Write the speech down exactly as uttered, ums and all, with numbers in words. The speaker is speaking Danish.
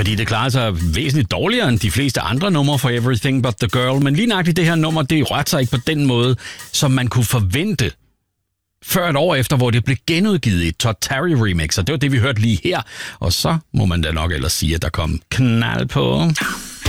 fordi det klarede sig væsentligt dårligere end de fleste andre numre for Everything But The Girl. Men lige nøjagtigt det her nummer, det rørte sig ikke på den måde, som man kunne forvente. Før et år efter, hvor det blev genudgivet i et Todd Terry remix, og det var det, vi hørte lige her. Og så må man da nok ellers sige, at der kom knald på.